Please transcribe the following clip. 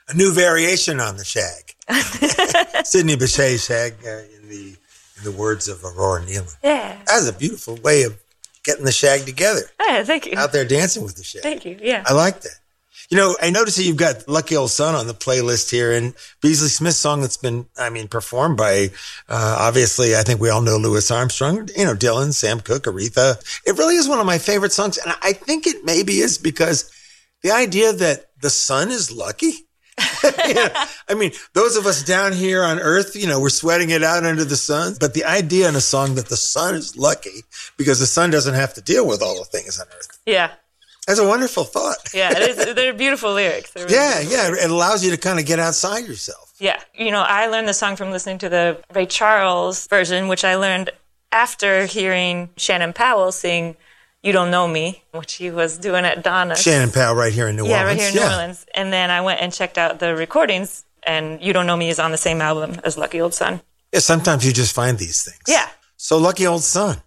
a new variation on the shag. Sidney Bechet shag in the words of Aurora Nealon. Yeah. That's a beautiful way of getting the shag together. Yeah, thank you. Out there dancing with the shag. Thank you, yeah. I like that. You know, I noticed that you've got Lucky Old Son on the playlist here, and Beasley Smith's song that's been, performed by, obviously, I think we all know Louis Armstrong, you know, Dylan, Sam Cooke, Aretha. It really is one of my favorite songs, and I think it maybe is because the idea that the sun is lucky. Those of us down here on Earth, you know, we're sweating it out under the sun, but the idea in a song that the sun is lucky because the sun doesn't have to deal with all the things on Earth. Yeah. That's a wonderful thought. Yeah, it is. They're beautiful lyrics. They're really beautiful lyrics. It allows you to kind of get outside yourself. Yeah. You know, I learned the song from listening to the Ray Charles version, which I learned after hearing Shannon Powell sing You Don't Know Me, which he was doing at Donna. Shannon Powell right here in New Orleans. Yeah, right here in New Orleans. And then I went and checked out the recordings, and You Don't Know Me is on the same album as Lucky Old Son. Yeah, sometimes you just find these things. Yeah. So Lucky Old Son.